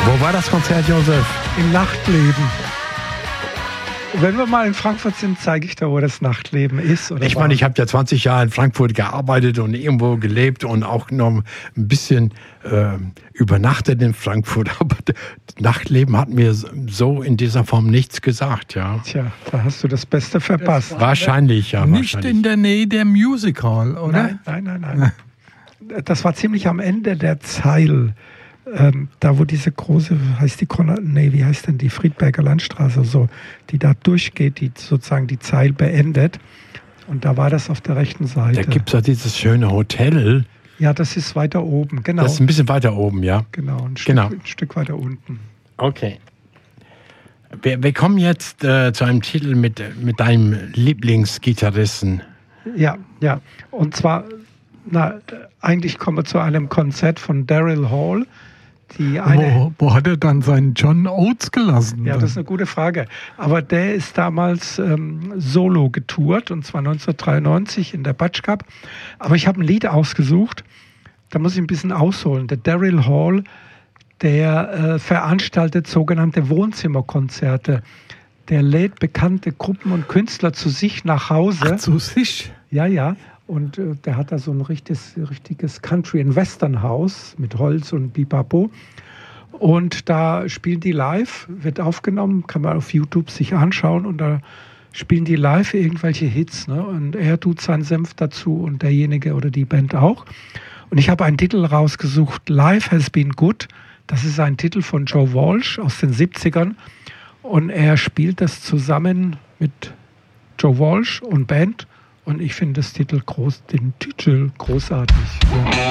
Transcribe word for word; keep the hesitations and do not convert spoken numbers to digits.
Wo war das Konzert, Josef? Im Nachtleben. Wenn wir mal in Frankfurt sind, zeige ich da, wo das Nachtleben ist. Oder ich meine, ich habe ja zwanzig Jahre in Frankfurt gearbeitet und irgendwo gelebt und auch noch ein bisschen äh, übernachtet in Frankfurt. Aber das Nachtleben hat mir so in dieser Form nichts gesagt, ja. Tja, da hast du das Beste verpasst. Wahrscheinlich, ja. Nicht wahrscheinlich. In der Nähe der Music Hall, oder? Nein, nein, nein, nein. Das war ziemlich am Ende der Zeil. Ähm, da wo diese große, heißt die Konrad, nee, wie heißt denn die Friedberger Landstraße, so, die da durchgeht, die sozusagen die Zeil beendet. Und da war das auf der rechten Seite. Da gibt es ja dieses schöne Hotel. Ja, das ist weiter oben, genau. Das ist ein bisschen weiter oben, ja. Genau, ein Stück, Genau. ein Stück weiter unten. Okay. Wir, wir kommen jetzt äh, zu einem Titel mit, mit deinem Lieblingsgitarristen. Ja, ja. Und zwar, na, eigentlich kommen wir zu einem Konzert von Daryl Hall. Die eine, Wo, wo hat er dann seinen John Oates gelassen? ja, das ist eine gute Frage. Aber der ist damals ähm, solo getourt, und zwar neunzehnhundertdreiundneunzig in der Batsch Cup. Aber ich habe ein Lied ausgesucht, da muss ich ein bisschen ausholen. Der Daryl Hall, der äh, veranstaltet sogenannte Wohnzimmerkonzerte. Der lädt bekannte Gruppen und Künstler zu sich nach Hause. Ach, zu sich? Ja, ja. Und äh, der hat da so ein richtiges, richtiges Country- and Western-Haus mit Holz und Bipapo. Und da spielen die live, wird aufgenommen, kann man auf YouTube sich anschauen. Und da spielen die live irgendwelche Hits. Ne? Und er tut seinen Senf dazu und derjenige oder die Band auch. Und ich habe einen Titel rausgesucht, Life Has Been Good. Das ist ein Titel von Joe Walsh aus den siebzigern. Und er spielt das zusammen mit Joe Walsh und Band. Und ich finde das Titel groß, den Titel großartig. Ja.